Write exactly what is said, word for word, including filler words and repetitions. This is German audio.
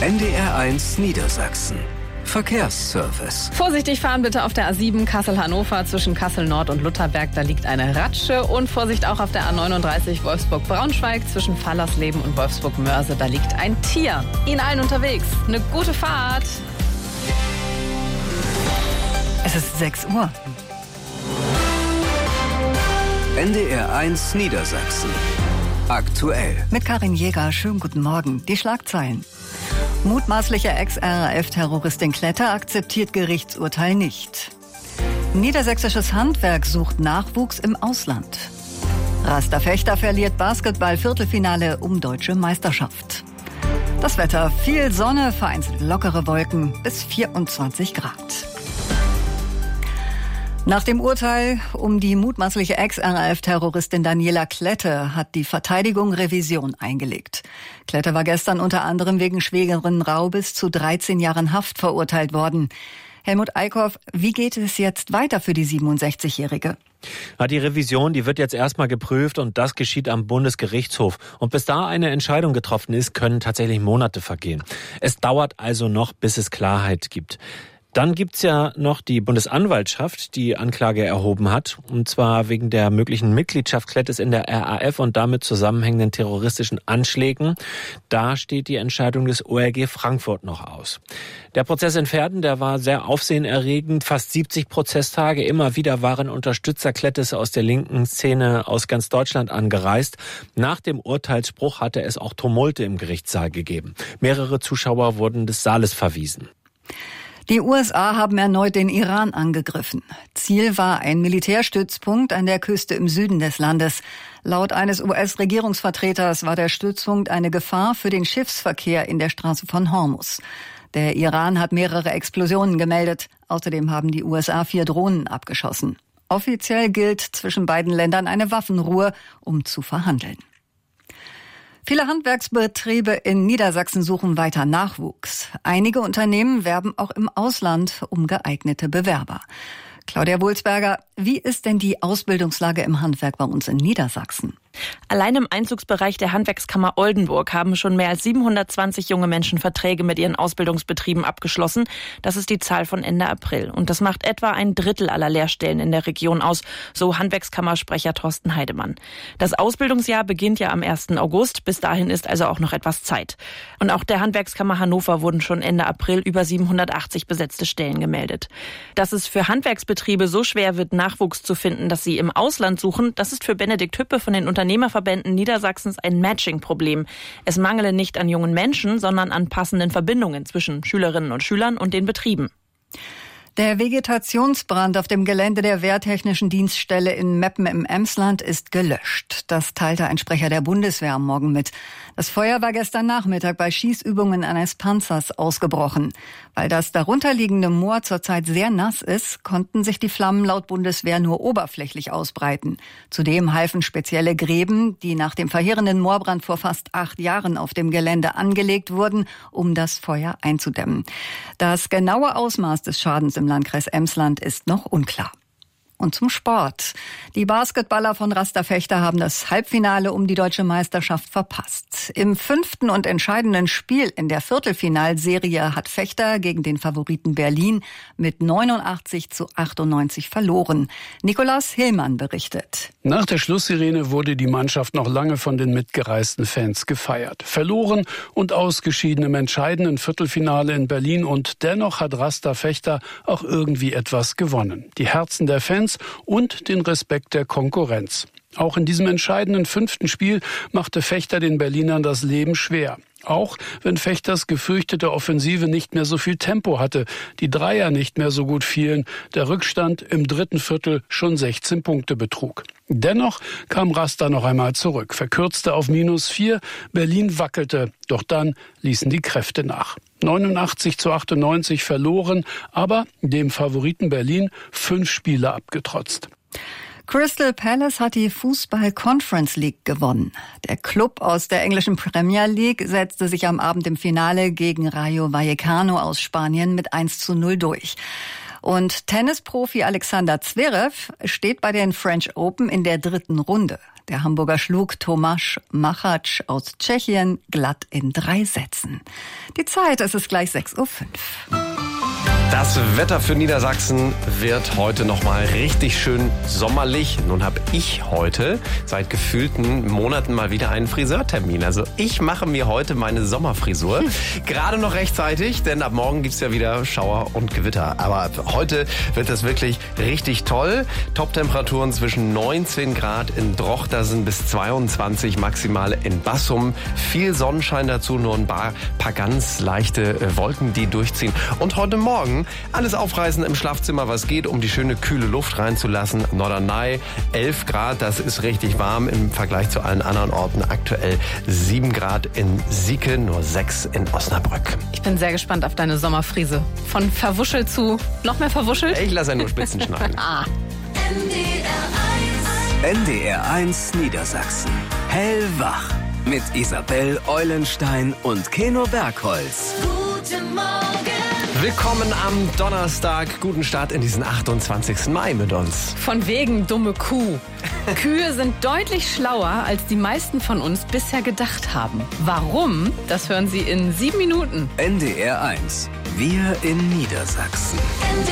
N D R eins Niedersachsen. Verkehrsservice. Vorsichtig fahren bitte auf der A sieben Kassel-Hannover zwischen Kassel Nord und Lutherberg. Da liegt eine Ratsche. Und Vorsicht auch auf der A neununddreißig Wolfsburg-Braunschweig zwischen Fallersleben und Wolfsburg-Mörse. Da liegt ein Tier. Ihnen allen unterwegs eine gute Fahrt. Es ist sechs Uhr. N D R eins Niedersachsen. Aktuell. Mit Karin Jäger, schönen guten Morgen. Die Schlagzeilen. Mutmaßliche Ex-R A F-Terroristin Kletter akzeptiert Gerichtsurteil nicht. Niedersächsisches Handwerk sucht Nachwuchs im Ausland. Rasta Fechter verliert Basketball-Viertelfinale um deutsche Meisterschaft. Das Wetter, viel Sonne, vereinzelt lockere Wolken bis vierundzwanzig Grad. Nach dem Urteil um die mutmaßliche Ex-R A F-Terroristin Daniela Klette hat die Verteidigung Revision eingelegt. Klette war gestern unter anderem wegen schweren Raubes zu dreizehn Jahren Haft verurteilt worden. Helmut Eickhoff, wie geht es jetzt weiter für die siebenundsechzigjährige? Ja, die Revision, die wird jetzt erstmal geprüft und das geschieht am Bundesgerichtshof. Und bis da eine Entscheidung getroffen ist, können tatsächlich Monate vergehen. Es dauert also noch, bis es Klarheit gibt. Dann gibt's ja noch die Bundesanwaltschaft, die Anklage erhoben hat, und zwar wegen der möglichen Mitgliedschaft Klettes in der R A F und damit zusammenhängenden terroristischen Anschlägen. Da steht die Entscheidung des O L G Frankfurt noch aus. Der Prozess in Verden, der war sehr aufsehenerregend, fast siebzig Prozesstage. Immer wieder waren Unterstützer Klettes aus der linken Szene aus ganz Deutschland angereist. Nach dem Urteilsspruch hatte es auch Tumulte im Gerichtssaal gegeben. Mehrere Zuschauer wurden des Saales verwiesen. Die U S A haben erneut den Iran angegriffen. Ziel war ein Militärstützpunkt an der Küste im Süden des Landes. Laut eines U S-Regierungsvertreters war der Stützpunkt eine Gefahr für den Schiffsverkehr in der Straße von Hormuz. Der Iran hat mehrere Explosionen gemeldet. Außerdem haben die U S A vier Drohnen abgeschossen. Offiziell gilt zwischen beiden Ländern eine Waffenruhe, um zu verhandeln. Viele Handwerksbetriebe in Niedersachsen suchen weiter Nachwuchs. Einige Unternehmen werben auch im Ausland um geeignete Bewerber. Claudia Wulsberger, wie ist denn die Ausbildungslage im Handwerk bei uns in Niedersachsen? Allein im Einzugsbereich der Handwerkskammer Oldenburg haben schon mehr als siebenhundertzwanzig junge Menschen Verträge mit ihren Ausbildungsbetrieben abgeschlossen. Das ist die Zahl von Ende April. Und das macht etwa ein Drittel aller Lehrstellen in der Region aus, so Handwerkskammersprecher Thorsten Heidemann. Das Ausbildungsjahr beginnt ja am ersten August. Bis dahin ist also auch noch etwas Zeit. Und auch der Handwerkskammer Hannover wurden schon Ende April über siebenhundertachtzig besetzte Stellen gemeldet. Dass es für Handwerksbetriebe so schwer wird, Nachwuchs zu finden, dass sie im Ausland suchen, das ist für Benedikt Hüppe von den Unternehmerverbänden Niedersachsens ein Matching-Problem. Es mangele nicht an jungen Menschen, sondern an passenden Verbindungen zwischen Schülerinnen und Schülern und den Betrieben. Der Vegetationsbrand auf dem Gelände der Wehrtechnischen Dienststelle in Meppen im Emsland ist gelöscht. Das teilte ein Sprecher der Bundeswehr am Morgen mit. Das Feuer war gestern Nachmittag bei Schießübungen eines Panzers ausgebrochen. Weil das darunterliegende Moor zurzeit sehr nass ist, konnten sich die Flammen laut Bundeswehr nur oberflächlich ausbreiten. Zudem halfen spezielle Gräben, die nach dem verheerenden Moorbrand vor fast acht Jahren auf dem Gelände angelegt wurden, um das Feuer einzudämmen. Das genaue Ausmaß des Schadens im Landkreis Emsland ist noch unklar. Und zum Sport. Die Basketballer von Rasta Fechter haben das Halbfinale um die deutsche Meisterschaft verpasst. Im fünften und entscheidenden Spiel in der Viertelfinalserie hat Fechter gegen den Favoriten Berlin mit neunundachtzig zu achtundneunzig verloren. Nikolaus Hillmann berichtet. Nach der Schlusssirene wurde die Mannschaft noch lange von den mitgereisten Fans gefeiert. Verloren und ausgeschieden im entscheidenden Viertelfinale in Berlin und dennoch hat Rasta Fechter auch irgendwie etwas gewonnen. Die Herzen der Fans und den Respekt der Konkurrenz. Auch in diesem entscheidenden fünften Spiel machte Fechter den Berlinern das Leben schwer. Auch wenn Fechters gefürchtete Offensive nicht mehr so viel Tempo hatte, die Dreier nicht mehr so gut fielen, der Rückstand im dritten Viertel schon sechzehn Punkte betrug. Dennoch kam Rasta noch einmal zurück, verkürzte auf minus vier, Berlin wackelte, doch dann ließen die Kräfte nach. neunundachtzig zu achtundneunzig verloren, aber dem Favoriten Berlin fünf Spiele abgetrotzt. Crystal Palace hat die Fußball-Conference League gewonnen. Der Club aus der englischen Premier League setzte sich am Abend im Finale gegen Rayo Vallecano aus Spanien mit eins zu null durch. Und Tennisprofi Alexander Zverev steht bei den French Open in der dritten Runde. Der Hamburger schlug Tomáš Machač aus Tschechien glatt in drei Sätzen. Die Zeit, es ist gleich sechs Uhr fünf. Das Wetter für Niedersachsen wird heute nochmal richtig schön sommerlich. Nun habe ich heute seit gefühlten Monaten mal wieder einen Friseurtermin. Also ich mache mir heute meine Sommerfrisur. Gerade noch rechtzeitig, denn ab morgen gibt's ja wieder Schauer und Gewitter. Aber heute wird das wirklich richtig toll. Top-Temperaturen zwischen neunzehn Grad in Drochtersen bis zweiundzwanzig maximal in Bassum. Viel Sonnenschein dazu, nur ein paar, paar ganz leichte Wolken, die durchziehen. Und heute Morgen alles aufreißen im Schlafzimmer, was geht, um die schöne kühle Luft reinzulassen. Norderney, elf Grad, das ist richtig warm im Vergleich zu allen anderen Orten. Aktuell sieben Grad in Sieke, nur sechs in Osnabrück. Ich bin sehr gespannt auf deine Sommerfrise. Von verwuschelt zu noch mehr verwuschelt? Ich lasse ja nur Spitzen schneiden. ah. N D R eins Niedersachsen. Hellwach. Mit Isabel Eulenstein und Keno Bergholz. Guten Morgen. Willkommen am Donnerstag. Guten Start in diesen achtundzwanzigsten Mai mit uns. Von wegen dumme Kuh. Kühe sind deutlich schlauer, als die meisten von uns bisher gedacht haben. Warum? Das hören Sie in sieben Minuten. N D R eins. Wir in Niedersachsen. N D